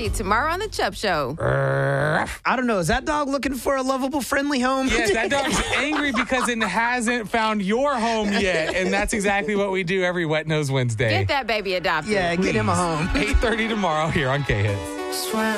8:30 tomorrow on The Chubb Show. I don't know. Is that dog looking for a lovable, friendly home? Yes, that dog's angry because it hasn't found your home yet. And that's exactly what we do every Wet Nose Wednesday. Get that baby adopted. Yeah, get him a home. 8:30 tomorrow here on K-Hits.